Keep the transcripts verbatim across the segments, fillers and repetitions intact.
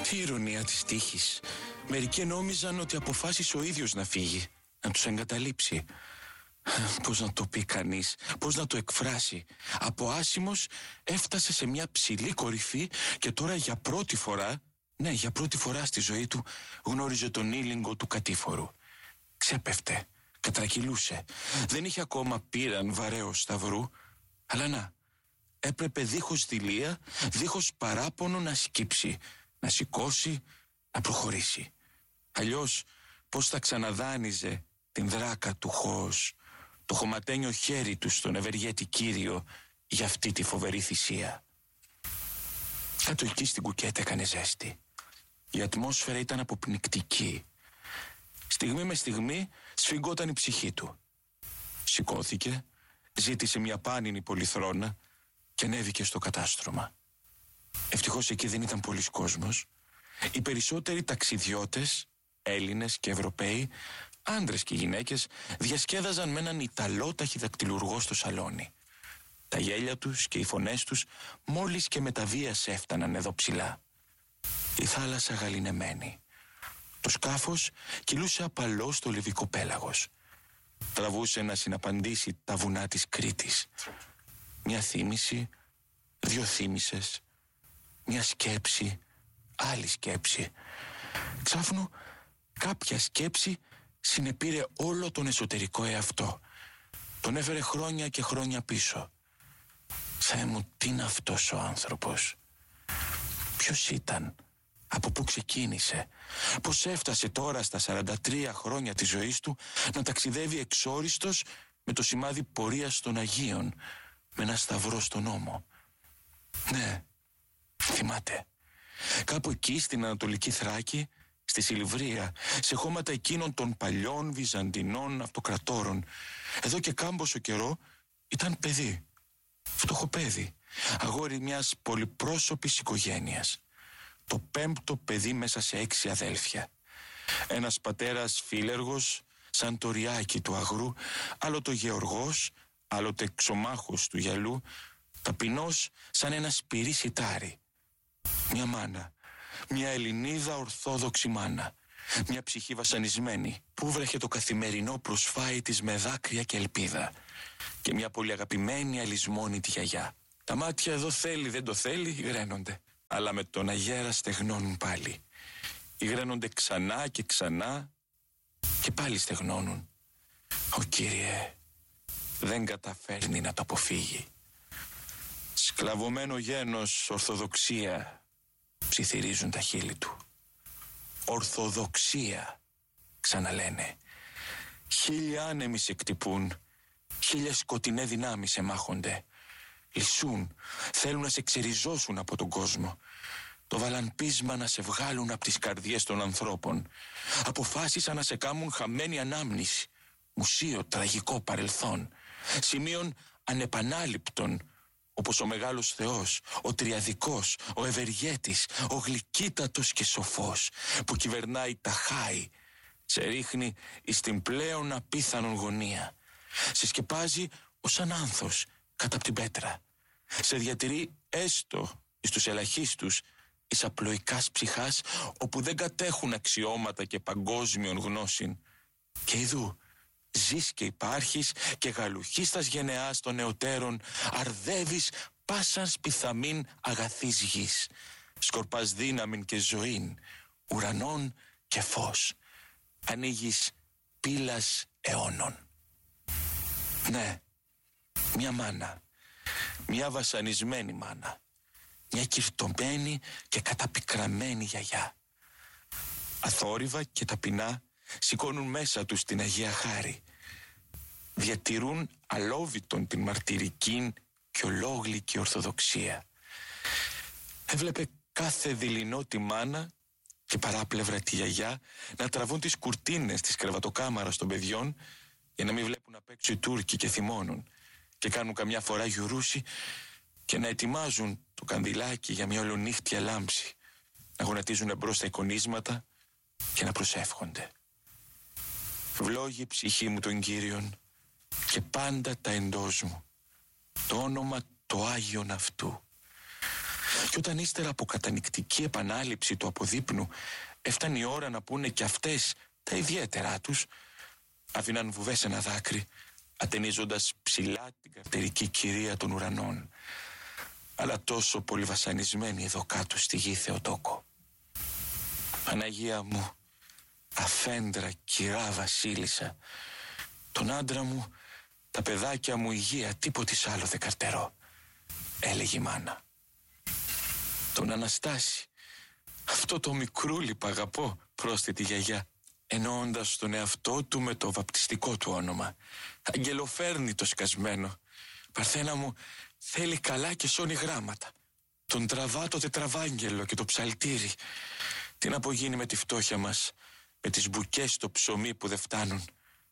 Τι ηρωνία της τύχης. Μερικοί νόμιζαν ότι αποφάσισε ο ίδιος να φύγει, να τους εγκαταλείψει. Πώς να το πει κανείς, πώς να το εκφράσει. Από άσημος έφτασε σε μια ψηλή κορυφή και τώρα για πρώτη φορά, ναι, για πρώτη φορά στη ζωή του γνώριζε τον ήλιγκο του κατήφορου. Ξέπεφτε, κατρακυλούσε. Δεν είχε ακόμα πήραν βαρέως σταυρού, αλλά να, έπρεπε δίχως δειλία, δίχως παράπονο να σκύψει, να σηκώσει, να προχωρήσει. Αλλιώς πώς θα ξαναδάνιζε την δράκα του Χώος, το χωματένιο χέρι του στον ευεργέτη Κύριο για αυτή τη φοβερή θυσία. Κάτω εκεί στην κουκέτα έκανε ζέστη. Η ατμόσφαιρα ήταν αποπνικτική. Στιγμή με στιγμή σφιγγόταν η ψυχή του. Σηκώθηκε, ζήτησε μια πάνινη πολυθρόνα και ανέβηκε στο κατάστρωμα. Ευτυχώς εκεί δεν ήταν πολύς κόσμος. Οι περισσότεροι ταξιδιώτες, Έλληνες και Ευρωπαίοι, άντρες και γυναίκες, διασκέδαζαν με έναν Ιταλό ταχυδακτυλουργό στο σαλόνι. Τα γέλια τους και οι φωνές τους μόλις και με τα βίας έφταναν εδώ ψηλά. Η θάλασσα γαληνεμένη. Το σκάφος κυλούσε απαλώς στο λιβικό πέλαγος. Τραβούσε να συναπαντήσει τα βουνά της Κρήτης. Μια θύμηση, δύο θύμησες, μια σκέψη, άλλη σκέψη. Ξάφνου κάποια σκέψη συνεπήρε όλο τον εσωτερικό εαυτό. Τον έφερε χρόνια και χρόνια πίσω. Θεέ μου, τι είναι αυτός ο άνθρωπος? Ποιος ήταν? Από πού ξεκίνησε? Πώς έφτασε τώρα στα σαράντα τρία χρόνια της ζωής του να ταξιδεύει εξόριστος με το σημάδι πορείας των Αγίων, με ένα σταυρό στον ώμο? Ναι, θυμάται. Κάπου εκεί στην Ανατολική Θράκη, στη Σιλβρία, σε χώματα εκείνων των παλιών Βυζαντινών αυτοκρατόρων, εδώ και κάμποσο καιρό ήταν παιδί, φτωχό παιδί, αγόρι μιας πολυπρόσωπης οικογένειας. Το πέμπτο παιδί μέσα σε έξι αδέλφια. Ένας πατέρας φίλεργος, σαν το ριάκι του αγρού, άλλοτε Γεωργός, άλλοτε εξομάχος του γυαλού, ταπεινός σαν ένα σπυρί σιτάρι. Μια μάνα, μια Ελληνίδα ορθόδοξη μάνα, μια ψυχή βασανισμένη που βρέχε το καθημερινό προσφάι της με δάκρυα και ελπίδα, και μια πολύ αγαπημένη αλυσμόνητη γιαγιά. Τα μάτια εδώ θέλει δεν το θέλει γραίνονται, αλλά με τον αγέρα στεγνώνουν πάλι. Υγραίνονται ξανά και ξανά και πάλι στεγνώνουν. Ο Κύριε δεν καταφέρνει να το αποφύγει. Σκλαβωμένο γένος, ορθοδοξία, ψιθυρίζουν τα χείλη του. Ορθοδοξία, ξαναλένε. Χίλια άνεμοι σε κτυπούν, χίλια σκοτεινέ δυνάμεις σε μάχονται. Λυσούν, θέλουν να σε ξεριζώσουν από τον κόσμο. Το βάλαν πείσμα να σε βγάλουν από τις καρδιές των ανθρώπων. Αποφάσισαν να σε κάμουν χαμένη ανάμνηση, μουσείο τραγικό παρελθόν, σημείων ανεπανάληπτων, όπως ο μεγάλος Θεός, ο τριαδικός, ο ευεργέτης, ο γλυκύτατος και σοφός, που κυβερνάει τα χάη, σε ρίχνει εις την πλέον απίθανον γωνία, σε σκεπάζει ως αν άνθος κάτω από την πέτρα, σε διατηρεί έστω εις τους ελαχίστους, εις απλοϊκάς ψυχάς, όπου δεν κατέχουν αξιώματα και παγκόσμιον γνώσιν. Και ειδού ζεις και υπάρχεις και γαλουχίστας γενεάς των νεωτέρων, αρδεύεις πάσαν σπιθαμήν αγαθής γης, σκορπάς δύναμην και ζωήν, ουρανών και φως, ανοίγεις πύλας αιώνων. Ναι, μια μάνα, μια βασανισμένη μάνα, μια κυρτωμένη και καταπικραμένη γιαγιά. Αθόρυβα και ταπεινά σηκώνουν μέσα τους την Αγία Χάρη. Διατηρούν αλόβητον την μαρτυρική και ολόγλυκη ορθοδοξία. Έβλεπε κάθε δειλινό τη μάνα και παράπλευρα τη γιαγιά να τραβούν τις κουρτίνες της κρεβατοκάμαρας των παιδιών για να μην βλέπουν απ' έξω οι Τούρκοι και θυμώνουν, και κάνουν καμιά φορά γιουρούσι και να ετοιμάζουν το κανδυλάκι για μια ολονύχτια λάμψη, να γονατίζουν εμπρός τα εικονίσματα και να προσεύχονται. Βλόγει η ψυχή μου τον Κύριον και πάντα τα εντός μου το όνομα το Άγιον αυτού. Και όταν ύστερα από κατανυκτική επανάληψη του αποδείπνου έφτανε η ώρα να πούνε κι αυτές τα ιδιαίτερά τους, άφηναν βουβές ένα δάκρυ, ατενίζοντας ψηλά την καρτερική κυρία των ουρανών, αλλά τόσο πολύ βασανισμένη εδώ κάτω στη γη Θεοτόκο. Παναγία μου, αφέντρα κυρά βασίλισσα, τον άντρα μου, τα παιδάκια μου υγεία, τίποτης άλλο δεν καρτερώ, έλεγε η μάνα. Τον Αναστάση, αυτό το μικρούλι που αγαπώ, πρόσθετη η γιαγιά, εννοώντας τον εαυτό του με το βαπτιστικό του όνομα. Αγγελοφέρνει το σκασμένο. Παρθένα μου, θέλει καλά και σώνει γράμματα. Τον τραβά το τετραβάγγελο και το ψαλτήρι. Τι να απογίνει με τη φτώχεια μας, με τις μπουκές στο ψωμί που δεν φτάνουν.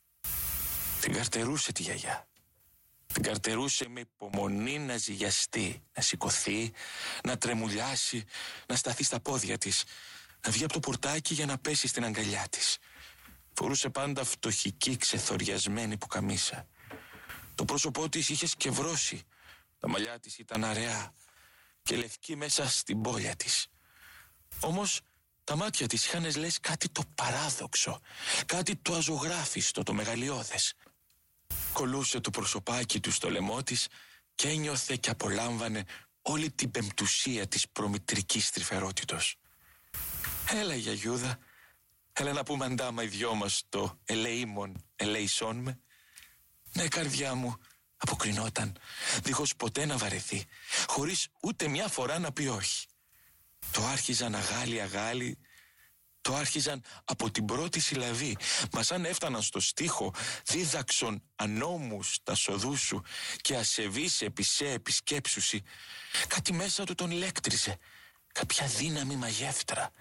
Την καρτερούσε τη γιαγιά. Την καρτερούσε με υπομονή να ζυγιαστεί, να σηκωθεί, να τρεμουλιάσει, να σταθεί στα πόδια της, να βγει από το πορτάκι για να πέσει στην αγκαλιά της. Φορούσε πάντα φτωχική, ξεθοριασμένη πουκαμίσα. Το πρόσωπό της είχε σκευρώσει, τα μαλλιά της ήταν αραιά και λευκή μέσα στην πόλια της. Όμως τα μάτια της είχαν λες κάτι το παράδοξο, κάτι το αζωγράφιστο, το μεγαλειώδες. Κολούσε το προσωπάκι του στο λαιμό της και ένιωθε και απολάμβανε όλη την πεμπτουσία της προμητρικής τρυφερότητος. Έλα γιαγιούδα, έλα να πούμε αντάμα οι δυο μας το ελεήμον ελεησόν με. Ναι καρδιά μου, αποκρινόταν, δίχως ποτέ να βαρεθεί, χωρίς ούτε μια φορά να πει όχι. Το άρχιζαν αγάλι αγάλι, το άρχιζαν από την πρώτη συλλαβή, μα σαν έφταναν στο στίχο δίδαξον ανώμους τα σοδού σου και ασεβείς επισέ επισκέψουσι, κάτι μέσα του τον ηλέκτριζε, κάποια δύναμη μαγεύτρα.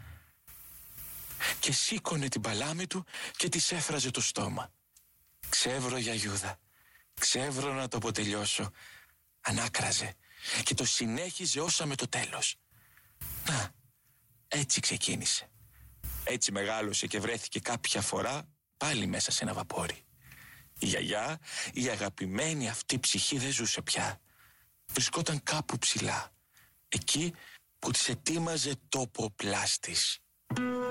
Και σήκωνε την παλάμη του και της έφραζε το στόμα. Ξεύρω γιαγιούδα, ξεύρω να το αποτελειώσω. Ανάκραζε και το συνέχιζε όσα με το τέλος. Να, έτσι ξεκίνησε. Έτσι μεγάλωσε και βρέθηκε κάποια φορά πάλι μέσα σε ένα βαπόρι. Η γιαγιά, η αγαπημένη αυτή ψυχή δεν ζούσε πια. Βρισκόταν κάπου ψηλά, εκεί που της ετοίμαζε τόπο ο πλάστης.